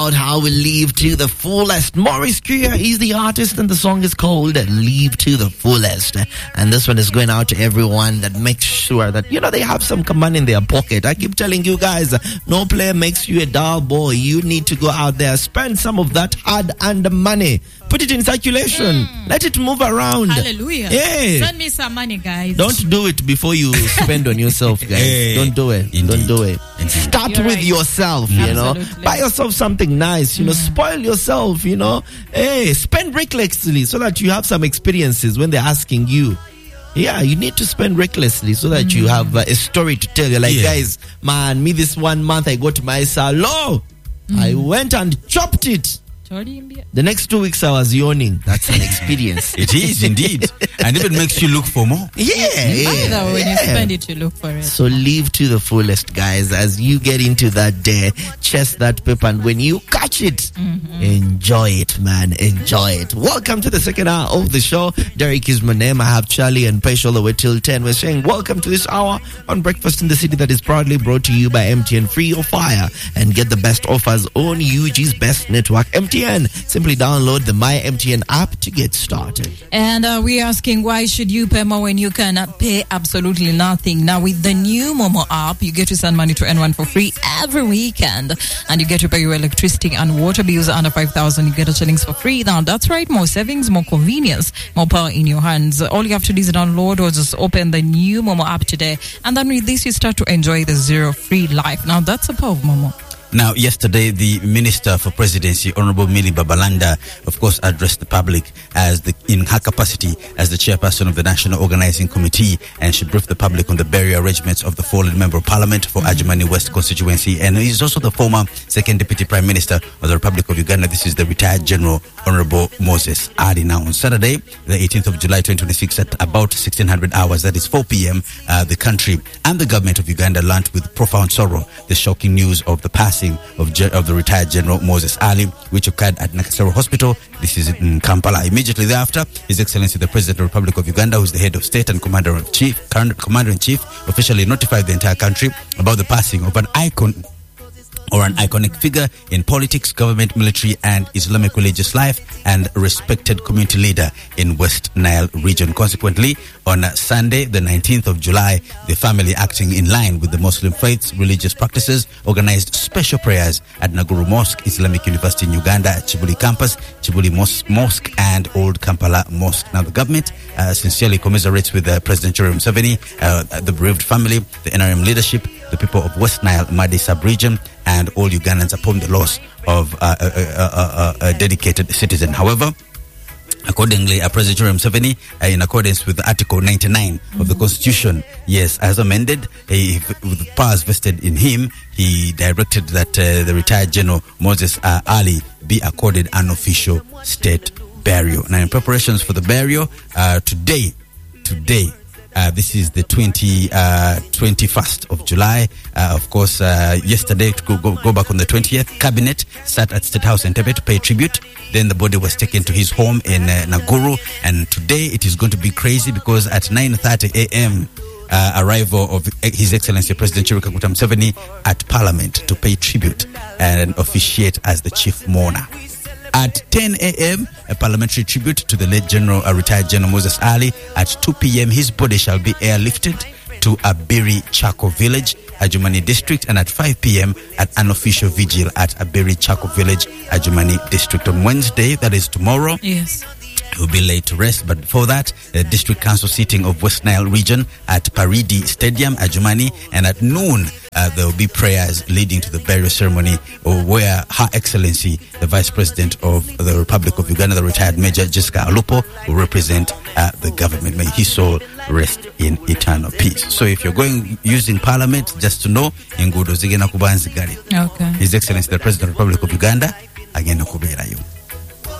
How we live to the fullest. Maurice Kia is the artist and the song is called Live to the Fullest. And this one is going out to everyone that makes sure that, they have some money in their pocket. I keep telling you guys, no player makes you a dull boy. You need to go out there, spend some of that hard-earned money. Put it in circulation. Let it move around. Hallelujah. Yeah. Send me some money, guys. Don't do it before you spend on yourself, guys. Hey. Don't do it. Indeed. Don't do it. Indeed. Start You're with right. yourself, Absolutely. Buy yourself something nice, spoil yourself, Hey, spend recklessly so that you have some experiences when they're asking you. Yeah, you need to spend recklessly so that you have a story to tell. You're like, guys, man, me this 1 month I got my salon. I went and chopped it. The next 2 weeks I was yawning. That's an experience. It is indeed. And even makes you look for more. Either when you spend it, you look for it. So live to the fullest, guys. As you get into that day, chest that paper, and when you catch it, enjoy it, man. Enjoy it. Welcome to the second hour of the show. Derek is my name. I have Charlie and Pesh all the way till 10. We're saying welcome to this hour on Breakfast in the City that is proudly brought to you by MTN. Free your fire and get the best offers on UG's best network, MTN. Simply download the My MTN app to get started. And we're asking, why should you pay more when you can pay absolutely nothing? Now, with the new Momo app, you get to send money to anyone for free every weekend. And you get to pay your electricity and water bills under 5,000. You get a shillings for free. Now, that's right. More savings, more convenience, more power in your hands. All you have to do is download or just open the new Momo app today. And then with this, you start to enjoy the zero free life. Now, that's the power of Momo. Now, yesterday, the Minister for Presidency, Honorable Millie Babalanda, of course, addressed the public in her capacity as the chairperson of the National Organizing Committee, and she briefed the public on the burial arrangements of the fallen Member of Parliament for Adjumani West constituency. And he's also the former Second Deputy Prime Minister of the Republic of Uganda. This is the retired General Honorable Moses Ali. Now, on Saturday, the 18th of July 2026, at about 1600 hours, that is 4 p.m., the country and the government of Uganda learnt with profound sorrow the shocking news of the passing of the retired General Moses Ali, which occurred at Nakasero Hospital. This is in Kampala. Immediately thereafter, His Excellency the President of the Republic of Uganda, who is the head of state and Commander-in-Chief, officially notified the entire country about the passing of an icon or an iconic figure in politics, government, military, and Islamic religious life, and respected community leader in West Nile region. Consequently, on Sunday, the 19th of July, the family, acting in line with the Muslim faith's religious practices, organized special prayers at Naguru Mosque, Islamic University in Uganda, at Chibuli Campus, Chibuli Mosque, and Old Kampala Mosque. Now, the government sincerely commiserates with President Yoweri Museveni, the bereaved family, the NRM leadership, the people of West Nile, Madi sub-region, and all Ugandans upon the loss of a dedicated citizen. However, accordingly, President Yoweri Museveni, in accordance with Article 99 of the Constitution, as amended, with powers vested in him, he directed that the retired General Moses Ali be accorded an official state burial. Now, in preparations for the burial, today, this is the 21st of July. Of course, yesterday, to go back on the 20th, Cabinet sat at State House in Entebbe to pay tribute. Then the body was taken to his home in Naguru. And today it is going to be crazy because at 9:30 a.m., arrival of His Excellency President Yoweri Kaguta Museveni at Parliament to pay tribute and officiate as the chief mourner. At 10 a.m., a parliamentary tribute to the late retired General Moses Ali. At 2 p.m., his body shall be airlifted to Abiri Chako Village, Adjumani District, and at 5 p.m. at an official vigil at Abiri Chako Village, Adjumani District. On Wednesday, that is tomorrow, will be laid to rest. But before that, the District Council sitting of West Nile region at Paridi Stadium, Adjumani, and at noon, there will be prayers leading to the burial ceremony where Her Excellency, the Vice President of the Republic of Uganda, the retired Major Jessica Alupo, will represent the government. May his soul rest in eternal peace. So if you're using Parliament, just to know, Ngudo Zigena Kubanzigari. Okay. His Excellency, the President of the Republic of Uganda, again, Kuberayo.